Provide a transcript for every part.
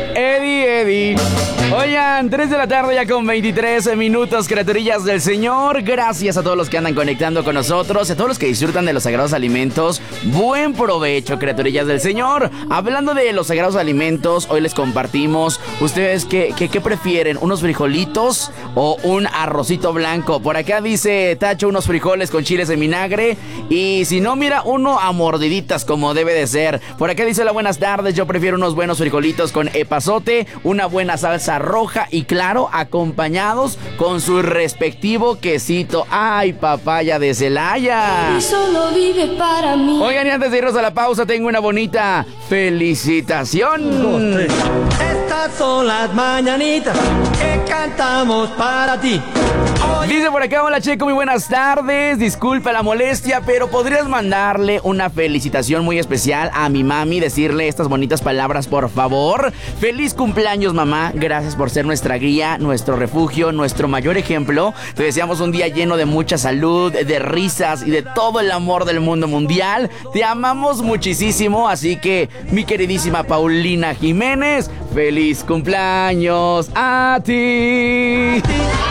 Eddie. Oigan, 3 de la tarde ya con 23 minutos, criaturillas del Señor. Gracias a todos los que andan conectando con nosotros, a todos los que disfrutan de los sagrados alimentos. Buen provecho, criaturillas del Señor. Hablando de los sagrados alimentos, hoy les compartimos. ¿Ustedes qué prefieren? ¿Unos frijolitos o un arrocito blanco? Por acá dice Tacho, unos frijoles con chiles en vinagre. Y si no, mira, uno a mordiditas como debe de ser. Por acá dice: hola, buenas tardes, yo prefiero unos buenos frijolitos con epazote, una buena salsa roja y claro, acompañados con su respectivo quesito. ¡Ay, papaya de Celaya! Y solo vive para mí. Oigan, y antes de irnos a la pausa, tengo una bonita felicitación. Estas son las mañanitas que cantamos para ti. Dice por acá: hola Checo, muy buenas tardes, disculpa la molestia, pero ¿podrías mandarle una felicitación muy especial a mi mami? Decirle estas bonitas palabras, por favor. Feliz cumpleaños, mamá, gracias por ser nuestra guía, nuestro refugio, nuestro mayor ejemplo. Te deseamos un día lleno de mucha salud, de risas y de todo el amor del mundo mundial. Te amamos muchísimo, así que mi queridísima Paulina Jiménez, feliz cumpleaños a ti.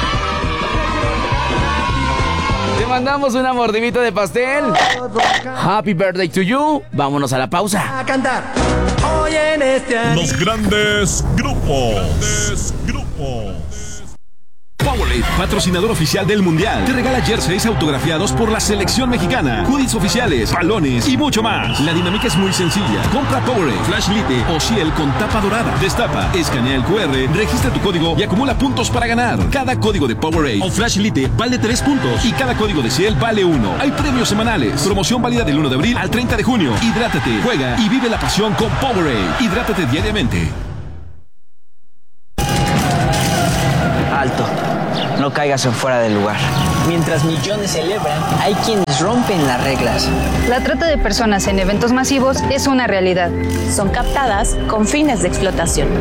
Te mandamos una mordidita de pastel. Happy birthday to you. Vámonos a la pausa. A cantar hoy en este año. Los grandes grupos. Powerade, patrocinador oficial del Mundial, te regala jerseys autografiados por la selección mexicana, hoodies oficiales, balones y mucho más. La dinámica es muy sencilla. Compra Powerade, Flash Lite o Ciel con tapa dorada. Destapa, escanea el QR, registra tu código y acumula puntos para ganar. Cada código de Powerade o Flash Lite vale 3 puntos y cada código de Ciel vale 1. Hay premios semanales. Promoción válida del 1 de abril al 30 de junio. Hidrátate, juega y vive la pasión con Powerade. Hidrátate diariamente. Alto. No caigas en fuera del lugar. Mientras millones celebran, hay quienes rompen las reglas. La trata de personas en eventos masivos es una realidad. Son captadas con fines de explotación.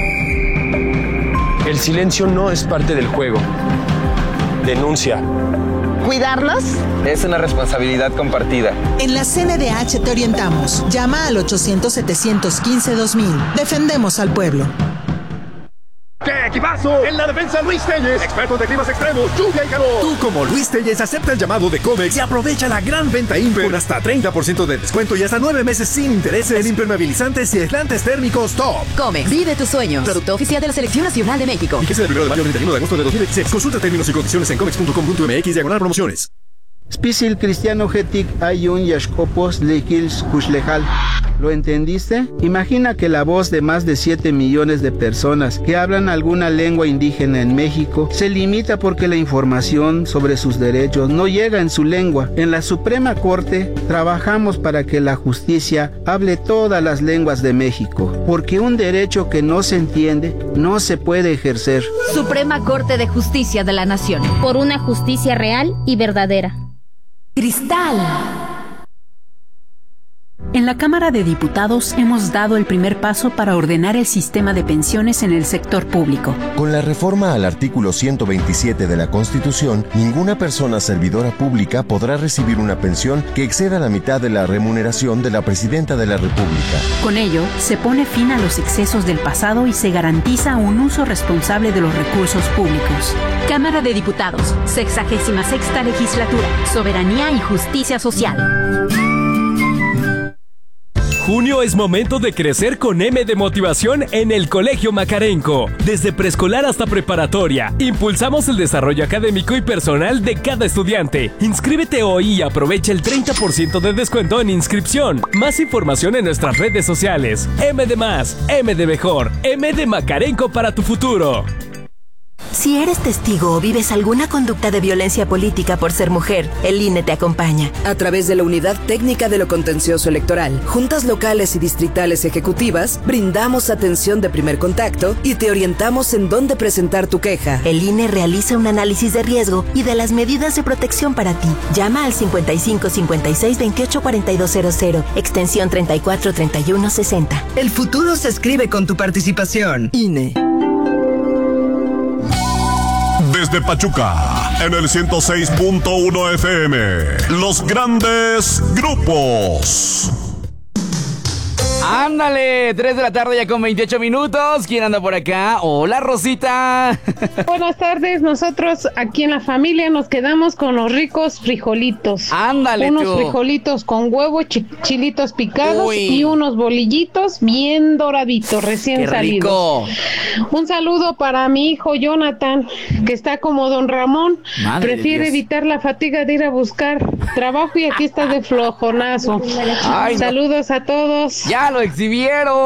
El silencio no es parte del juego. Denuncia. ¿Cuidarlos? Es una responsabilidad compartida. En la CNDH te orientamos. Llama al 800-715-2000. Defendemos al pueblo. ¡Qué equipazo! En la defensa, Luis Telles, expertos de climas extremos, lluvia y calor. Tú, como Luis Telles, acepta el llamado de Comex y aprovecha la gran venta Imper con hasta 30% de descuento y hasta 9 meses sin intereses en impermeabilizantes y aislantes térmicos top. Comex, vive tus sueños. Producto oficial de la Selección Nacional de México. Fíjese del 1 de mayo al 31 de agosto de 2016. Consulta términos y condiciones en comex.com.mx/promociones. Spisil cristiano getic ayun yashkopos lekils kushlejal. ¿Lo entendiste? Imagina que la voz de más de 7 millones de personas que hablan alguna lengua indígena en México se limita porque la información sobre sus derechos no llega en su lengua. En la Suprema Corte trabajamos para que la justicia hable todas las lenguas de México, porque un derecho que no se entiende no se puede ejercer. Suprema Corte de Justicia de la Nación. Por una justicia real y verdadera. Cristal. En la Cámara de Diputados hemos dado el primer paso para ordenar el sistema de pensiones en el sector público. Con la reforma al artículo 127 de la Constitución, ninguna persona servidora pública podrá recibir una pensión que exceda la mitad de la remuneración de la Presidenta de la República. Con ello, se pone fin a los excesos del pasado y se garantiza un uso responsable de los recursos públicos. Cámara de Diputados, 66ª Legislatura, Soberanía y Justicia Social. Junio es momento de crecer con M de motivación en el Colegio Macarenco. Desde preescolar hasta preparatoria, impulsamos el desarrollo académico y personal de cada estudiante. Inscríbete hoy y aprovecha el 30% de descuento en inscripción. Más información en nuestras redes sociales. M de más, M de mejor, M de Macarenco para tu futuro. Si eres testigo o vives alguna conducta de violencia política por ser mujer, el INE te acompaña. A través de la Unidad Técnica de lo Contencioso Electoral, juntas locales y distritales ejecutivas, brindamos atención de primer contacto y te orientamos en dónde presentar tu queja. El INE realiza un análisis de riesgo y de las medidas de protección para ti. Llama al 55 56 28 4200, extensión 34 31 60. El futuro se escribe con tu participación. INE. Desde Pachuca, en el 106.1 FM, los grandes grupos. Ándale, 3 de la tarde ya con 28 minutos. ¿Quién anda por acá? Hola, Rosita. Buenas tardes, nosotros aquí en la familia nos quedamos con los ricos frijolitos. Ándale, unos tú. frijolitos con huevo, chilitos picados y unos bolillitos bien doraditos, recién ¡Qué salidos. rico! Un saludo para mi hijo Jonathan, que está como don Ramón. Madre Prefiere de Dios. evitar la fatiga de ir a buscar trabajo y aquí está de flojonazo. Ay, no. Saludos a todos. Ya lo exhibieron.